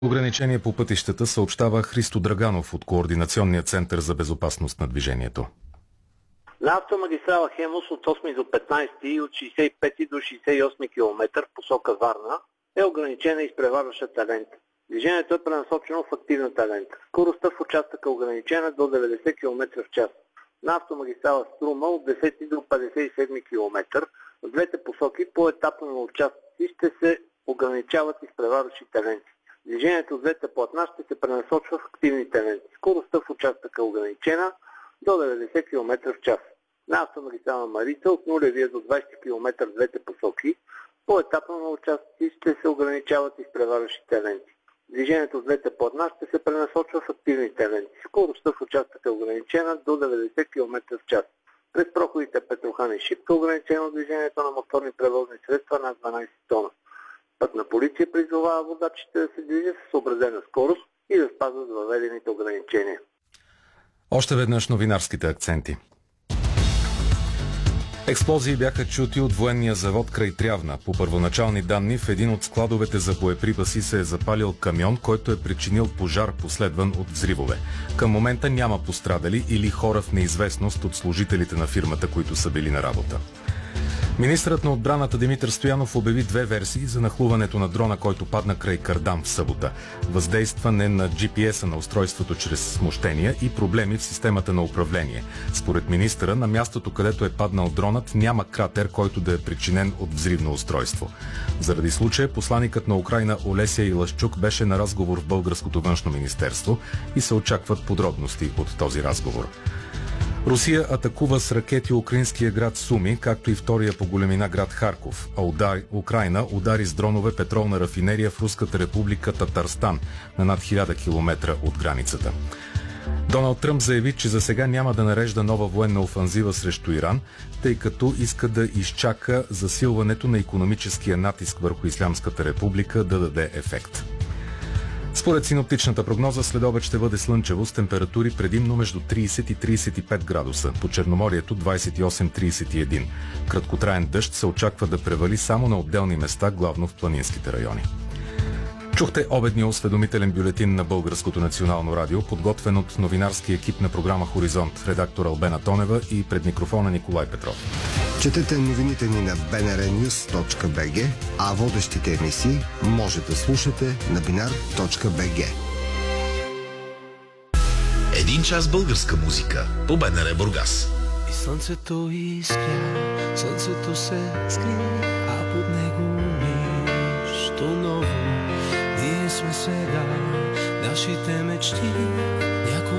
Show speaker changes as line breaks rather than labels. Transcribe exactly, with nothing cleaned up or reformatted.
Ограничение по пътищата съобщава Христо Драганов от Координационния център за безопасност на движението.
На автомагистрала Хемус от осми до петнайсети и от шейсет и пети до шейсет и осми километър в посока Варна е ограничена изпреварващата лента. Движението е пренасочено в активната лента. Скоростта в участъка е ограничена до деветдесет километра в час. На автомагистрала Струма от десети до петдесет и седми километър в двете посоки по етапно на участъци ще се ограничават изпреварващите ленти. Движението от двете платна ще се пренасочва в активните ленти. Скоростта в участъка е ограничена до деветдесет километра в час. На автомагистрала Марица от нулевия до двайсети километър в двете посоки по етапно на участъци ще се ограничават изпреварващите ленти. Движението от двете платна ще се пренасочва в активните ленти. Скоростта в участъка е ограничена до деветдесет километра в час. През проходите Петрохан и Шипка ограничено движението на моторни превозни средства над дванайсет тона. Пътна полиция призовава водачите да се движат с съобразена скорост и да спазват въведените ограничения.
Още веднъж новинарските акценти. Експлозии бяха чути от военния завод край Трявна. По първоначални данни в един от складовете за боеприпаси се е запалил камион, който е причинил пожар, последван от взривове. Към момента няма пострадали или хора в неизвестност от служителите на фирмата, които са били на работа. Министърът на отбраната Димитър Стоянов обяви две версии за нахлуването на дрона, който падна край Кардам в събота. Въздействане на джи пи ес-а на устройството чрез смущения и проблеми в системата на управление. Според министъра, на мястото, където е паднал дронът, няма кратер, който да е причинен от взривно устройство. Заради случая, посланикът на Украйна Олеся Илашчук беше на разговор в Българското външно министерство и се очакват подробности от този разговор. Русия атакува с ракети украинския град Суми, както и втория по големина град Харков, а удари, Украйна удари с дронове петролна рафинерия в Руската република Татарстан на над хиляда километра от границата. Доналд Тръмп заяви, че за сега няма да нарежда нова военна офанзива срещу Иран, тъй като иска да изчака засилването на икономическия натиск върху Ислямската република да даде ефект. Според синоптичната прогноза, следобед ще бъде слънчево с температури предимно между трийсет и трийсет и пет градуса, по Черноморието двайсет и осем до трийсет и един. Краткотраен дъжд се очаква да превали само на отделни места, главно в планинските райони. Чухте обедния осведомителен бюлетин на Българското национално радио, подготвен от новинарски екип на програма Хоризонт, редактор Албена Тонева и пред микрофона Николай Петров.
Четете новините ни на би ен ар нюз точка би джи, а водещите емисии може да слушате на бинар точка би джи.
Един час българска музика по би ен ар Бургас.
И слънцето изгря, слънцето се скри, а под него нищо ново. Ние сме сега, нашите мечти